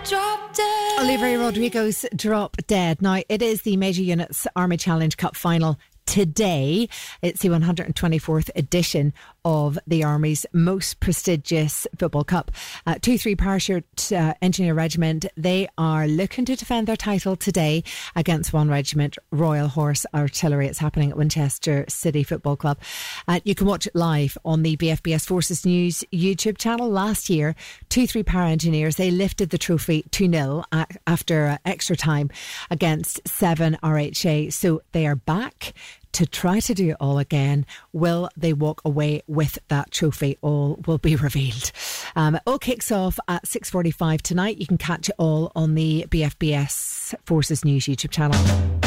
Drop Dead. Olivia Rodrigo's Drop Dead. Now, it is the Major Units Army Challenge Cup final today. It's the 124th edition of the Army's most prestigious football cup. 2-3 Parachute Engineer Regiment, they are looking to defend their title today against 1 Regiment Royal Horse Artillery. It's happening at Winchester City Football Club. You can watch it live on the BFBS Forces News YouTube channel. Last year, 2-3 Para Engineers, they lifted the trophy 2-0 after extra time against 7 RHA. So they are back to try to do it all again. Will they walk away with that trophy? All will be revealed. It all kicks off at 6:45 tonight. You can catch it all on the BFBS Forces News YouTube channel.